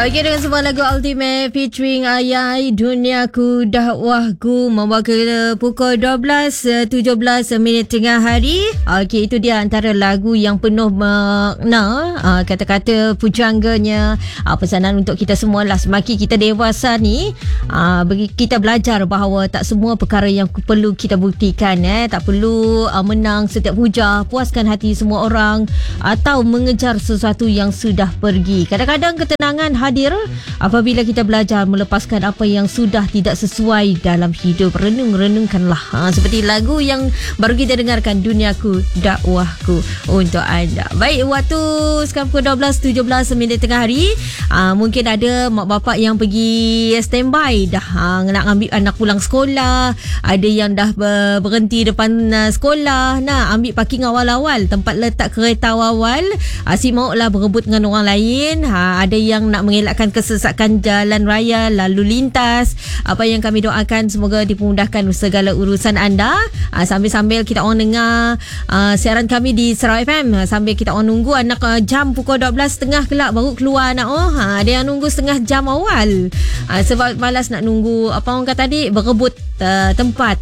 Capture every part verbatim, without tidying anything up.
Okey, dengan sebuah lagu Ultimate featuring Ayai, Duniaku Dakwahku, membawa ke pukul dua belas tujuh belas minit tengah hari. Okey, itu dia antara lagu yang penuh makna, uh, kata-kata pujangganya, uh, pesanan untuk kita semua lah. Semakin kita dewasa ni, uh, kita belajar bahawa tak semua perkara yang perlu kita buktikan, eh. Tak perlu uh, menang setiap hujah, puaskan hati semua orang, atau mengejar sesuatu yang sudah pergi. Kadang-kadang ketenangan hadir apabila kita belajar melepaskan apa yang sudah tidak sesuai dalam hidup. Renung-renungkanlah, ha, seperti lagu yang baru kita dengarkan, Duniaku Dakwahku, untuk anda. Baik, waktu sekarang pukul dua belas tujuh belas minit tengah hari. ha, Mungkin ada mak bapak yang pergi standby dah, ha, nak ambil anak pulang sekolah. Ada yang dah ber- berhenti depan uh, sekolah, nak ambil parking awal-awal, tempat letak kereta awal. Asyik maulah berebut dengan orang lain. ha, Ada yang nak mengelakkan kesesakan jalan raya, lalu lintas. Apa yang kami doakan, semoga dipermudahkan segala urusan anda. uh, Sambil-sambil kita orang dengar uh, siaran kami di Sarawak F M, uh, sambil kita orang nunggu anak uh, jam pukul dua belas tiga puluh kelak baru keluar anak. Oh, ha, ada yang nunggu setengah jam awal, uh, sebab malas nak nunggu, apa orang kata tadi, berebut uh, tempat.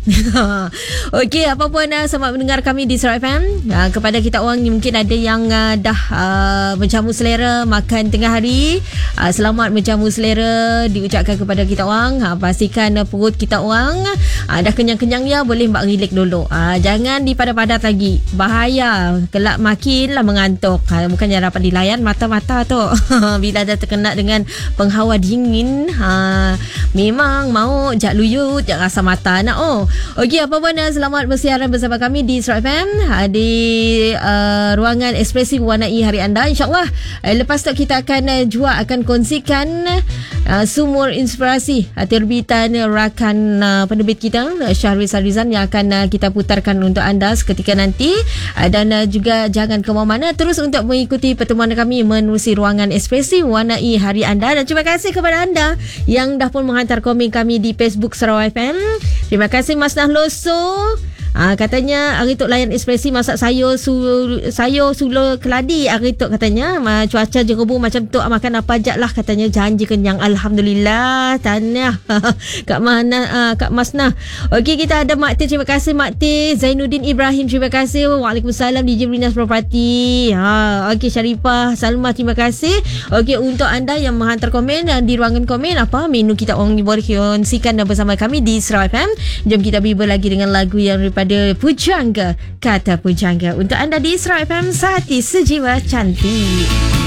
Okey, apa pun uh, selamat mendengar kami di Sarawak F M. uh, Kepada kita orang, mungkin ada yang uh, dah uh, menjamu selera makan tengah hari. Uh, selamat menjamu selera diucapkan kepada kita orang. Ha, pastikan uh, perut kita orang uh, dah kenyang-kenyang ya, boleh mbak relax dulu. Uh, jangan dipadat-padat lagi, bahaya, kelak makinlah mengantuk. Uh, bukannya dapat dilayan mata-mata tu. Bila dah terkena dengan penghawa dingin, uh, memang mau jak luyut, jak rasa mata nak. Oh, okey, apa pun uh, selamat bersiaran bersama kami di Sarawak F M, uh, di uh, ruangan ekspresi warnai hari anda. InsyaAllah uh, lepas tu kita akan uh, juga akan kongsikan uh, sumur inspirasi uh, terbitan rakan uh, penerbit kita, uh, Syahrir Sarizan, yang akan uh, kita putarkan untuk anda seketika nanti. uh, dan uh, juga jangan ke mana-mana, terus untuk mengikuti pertemuan kami menerusi ruangan ekspresi warnai hari anda. Dan terima kasih kepada anda yang dah pun menghantar komen kami di Facebook Sarawak F M. Terima kasih Mas Nahloso. Ah, katanya hari tu layan ekspresi masak sayur su, sayur suluh keladi hari tu, katanya ma, cuaca jerebu macam tu, makan apa ajak lah, katanya janji kenyang. Alhamdulillah, tahniah Kak Mana, uh, Kak Masnah. Okey, kita ada Mak Teh, terima kasih Mak Teh. Zainuddin Ibrahim, terima kasih. Waalaikumsalam. D J Brinas Property. Ha, okey, Syarifah Salma, terima kasih. Okey, untuk anda yang menghantar komen di ruangan komen, apa menu kita orang boleh kongsikan bersama kami di Sarawak F M. Jom kita bimbang lagi dengan lagu yang pada pujangga, kata pujangga, untuk anda di Sarawak F M, sehati sejiwa cantik.